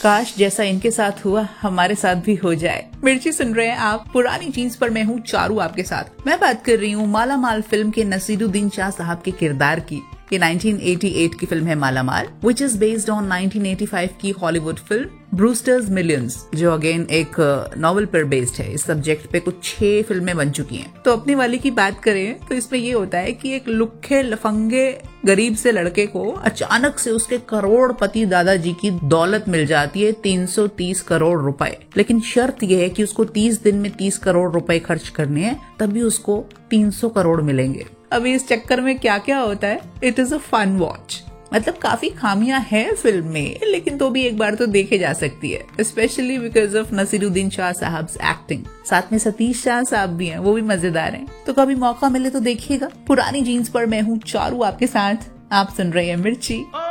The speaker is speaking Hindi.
काश जैसा इनके साथ हुआ हमारे साथ भी हो जाए। मिर्ची सुन रहे हैं आप पुरानी जीन्स पर, मैं हूँ चारू आपके साथ। मैं बात कर रही हूँ माला माल फिल्म के नसीरुद्दीन शाह साहब के किरदार की। ये 1988 की फिल्म है माला माल, विच इज बेस्ड ऑन 1985 की हॉलीवुड फिल्म ब्रूस्टर्स मिलियंस, जो अगेन एक नॉवेल पर बेस्ड है। इस सब्जेक्ट पे कुछ 6 फिल्में बन चुकी हैं। तो अपनी वाली की बात करें तो इसमें ये होता है कि एक लुक्खे लफंगे गरीब से लड़के को अचानक से उसके करोड़पति दादाजी की दौलत मिल जाती है, 330 करोड़ रुपए। लेकिन शर्त यह है कि उसको 30 दिन में 30 करोड़ रुपए खर्च करने हैं, तभी उसको 300 करोड़ मिलेंगे। अभी इस चक्कर में क्या क्या होता है, it is a fun watch. मतलब काफी खामियां हैं फिल्म में, लेकिन तो भी एक बार तो देखे जा सकती है, specially because of Naseeruddin Shah साहब एक्टिंग। साथ में सतीश शाह साहब भी हैं, वो भी मजेदार हैं। तो कभी मौका मिले तो देखिएगा। पुरानी जीन्स पर मैं हूँ चारू आपके साथ, आप सुन रहे हैं मिर्ची।